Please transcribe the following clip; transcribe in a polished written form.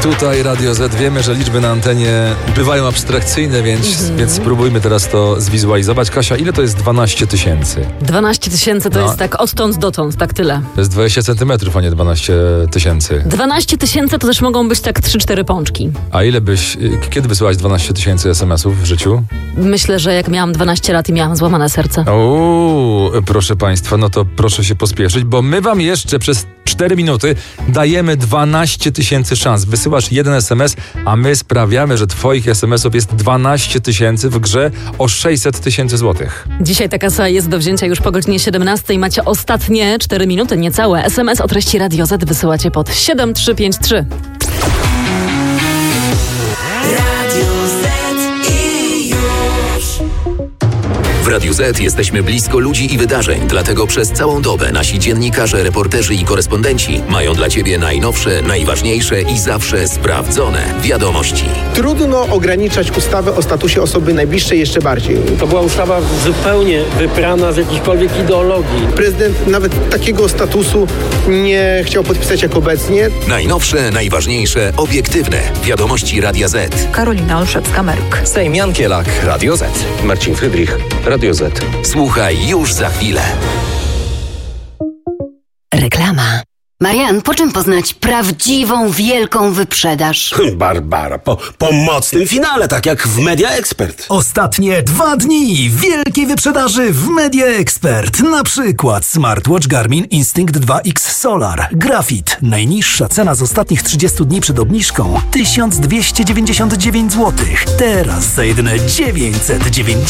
Tutaj Radio Z. Wiemy, że liczby na antenie bywają abstrakcyjne, więc spróbujmy teraz to zwizualizować. Kasia, ile to jest 12 tysięcy? 12 tysięcy to jest tak odtąd dotąd, tak tyle. To jest 20 centymetrów, a nie 12 tysięcy. 12 tysięcy to też mogą być tak 3-4 pączki. A kiedy wysyłałaś 12 tysięcy SMS-ów w życiu? Myślę, że jak miałam 12 lat i miałam złamane serce. Proszę Państwa, no to proszę się pospieszyć, bo my Wam jeszcze przez 4 minuty dajemy 12 tysięcy szans. Wysyłasz jeden SMS, a my sprawiamy, że Twoich SMS-ów jest 12 tysięcy w grze o 600 tysięcy złotych. Dzisiaj ta kasa jest do wzięcia już po godzinie 17 i macie ostatnie 4 minuty, niecałe. SMS o treści Radio Z wysyłacie pod 7353. W Radiu Z jesteśmy blisko ludzi i wydarzeń, dlatego przez całą dobę nasi dziennikarze, reporterzy i korespondenci mają dla Ciebie najnowsze, najważniejsze i zawsze sprawdzone wiadomości. Trudno ograniczać ustawę o statusie osoby najbliższej jeszcze bardziej. To była ustawa zupełnie wyprana z jakichkolwiek ideologii. Prezydent nawet takiego statusu nie chciał podpisać jak obecnie. Najnowsze, najważniejsze, obiektywne wiadomości Radia Z. Karolina Olszewska-Merk. Sejm Jan Kielak, Radio Z. Marcin Frydrich, Radio Z. Słuchaj już za chwilę. Reklama. Marian, po czym poznać prawdziwą, wielką wyprzedaż? Barbara, po mocnym finale, tak jak w Media Expert. Ostatnie 2 dni wielkiej wyprzedaży w Media Expert. Na przykład smartwatch Garmin Instinct 2X Solar Graphite. Najniższa cena z ostatnich 30 dni przed obniżką 1299 zł. Teraz za jedyne 999